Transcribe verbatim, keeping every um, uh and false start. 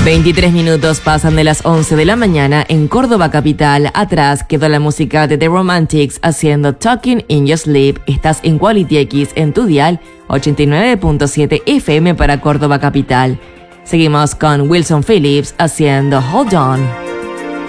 veintitrés minutos pasan de las once de la mañana en Córdoba capital. Atrás quedó la música de The Romantics haciendo Talking in Your Sleep. Estás en Quality X en tu dial ochenta y nueve punto siete F M para Córdoba capital. Seguimos con Wilson Phillips haciendo Hold On.